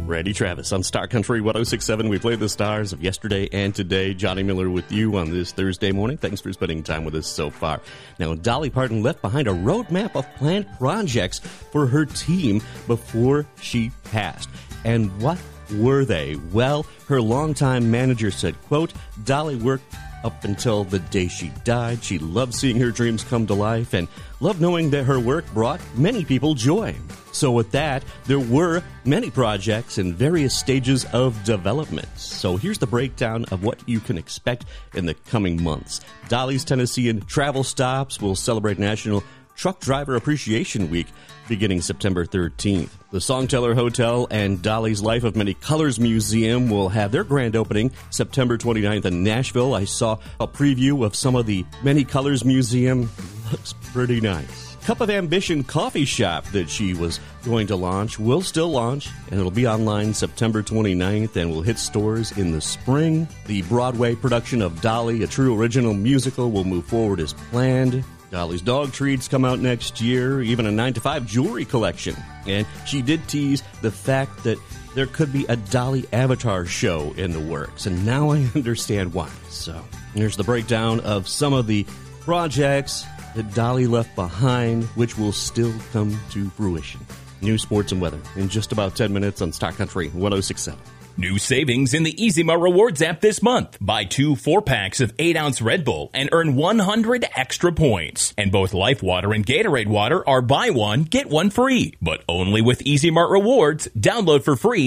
Randy Travis on Star Country 106.7. We played the stars of yesterday and today. Johnny Miller with you on this Thursday morning. Thanks for spending time with us so far. Now, Dolly Parton left behind a roadmap of planned projects for her team before she passed. And what were they? Well, her longtime manager said, quote, Dolly worked up until the day she died. She loved seeing her dreams come to life and loved knowing that her work brought many people joy. So with that, there were many projects in various stages of development. So here's the breakdown of what you can expect in the coming months. Dolly's Tennessean travel stops will celebrate National Truck Driver Appreciation Week beginning September 13th. The Songteller Hotel and Dolly's Life of Many Colors Museum will have their grand opening September 29th in Nashville. I saw a preview of some of the Many Colors Museum. Looks pretty nice. Cup of Ambition coffee shop that she was going to launch will still launch, and it'll be online September 29th and will hit stores in the spring. The Broadway production of Dolly, a true original musical, will move forward as planned. Dolly's dog treats come out next year, even a 9-to-5 jewelry collection. And she did tease the fact that there could be a Dolly Avatar show in the works, and now I understand why. So here's the breakdown of some of the projects that Dolly left behind, which will still come to fruition. News, sports, and weather in just about 10 minutes on Star Country 106.7. New savings in the Easy Mart Rewards app this month. Buy 2 4-packs of 8-ounce Red Bull and earn 100 extra points. And both Life Water and Gatorade Water are buy one, get one free. But only with Easy Mart Rewards. Download for free